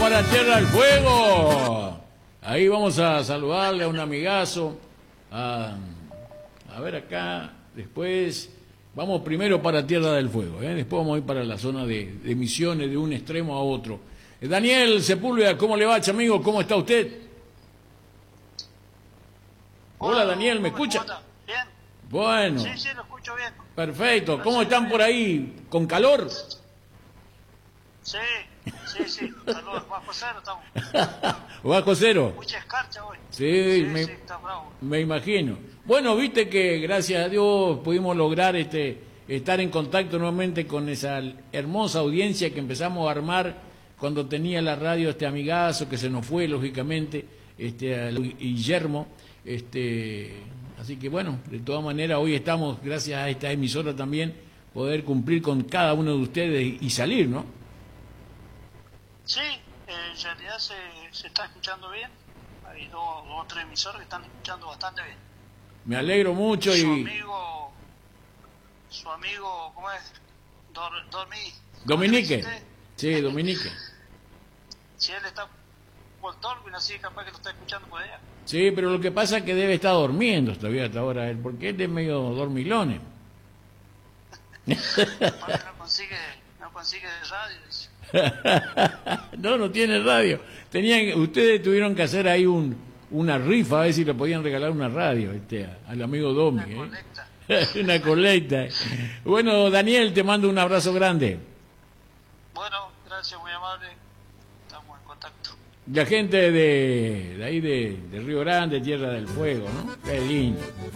para Tierra del Fuego. Ahí vamos a saludarle a un amigazo. A ver acá, después vamos primero para Tierra del Fuego, después vamos a ir para la zona de Misiones, de un extremo a otro. Daniel Sepúlveda, ¿cómo le va, amigo? ¿Cómo está usted? Hola Daniel, ¿me escucha? Bien. Bueno. Sí, sí, lo escucho bien. Perfecto. ¿Cómo están por ahí? ¿Con calor? Sí, sí, sí. Calor, bajo cero estamos. ¿Bajo cero? Mucha escarcha hoy. Sí, Sí, está bravo. me imagino. Bueno, viste que gracias a Dios pudimos lograr estar en contacto nuevamente con esa hermosa audiencia que empezamos a armar cuando tenía la radio este amigazo que se nos fue, lógicamente, a Guillermo. Así que bueno, de todas maneras hoy estamos, gracias a esta emisora también, poder cumplir con cada uno de ustedes y salir, ¿no? Sí, en realidad se está escuchando bien. Hay dos o tres emisores que están escuchando bastante bien. Me alegro mucho Su amigo, ¿cómo es? Dominique. Sí, Dominique. Si él está por Dolby, así capaz que lo está escuchando por allá. Sí, pero lo que pasa es que debe estar durmiendo todavía hasta ahora él, porque él es medio dormilones. No consigue radio. No tiene radio. Ustedes tuvieron que hacer ahí una rifa a ver si le podían regalar una radio al amigo Domi. Una colecta. Una colecta. Bueno, Daniel, te mando un abrazo grande. Bueno, gracias, muy amable. Estamos en contacto. La gente de ahí de Río Grande, Tierra del Fuego, ¿no? Qué lindo.